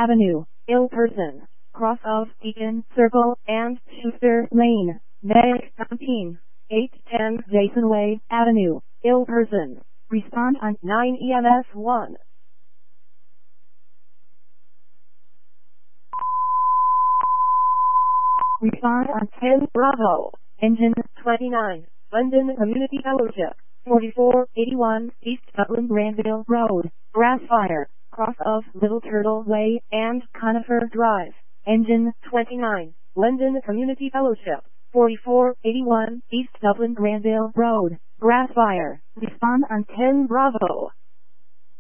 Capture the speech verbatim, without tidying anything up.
Avenue, ill person, cross of Deacon Circle and Schuster Lane, Medic seventeen, eight ten Jason Way Avenue, ill person. Respond on nine E M S one. Respond on ten Bravo, engine twenty-nine, London Community Fellowship, forty-four eighty-one East Dublin Granville Road, Grassfire, cross of Little Turtle Way and Conifer Drive, engine twenty-nine, London Community Fellowship, forty-four eighty-one East Dublin Granville Road, Grassfire. Respond on ten Bravo.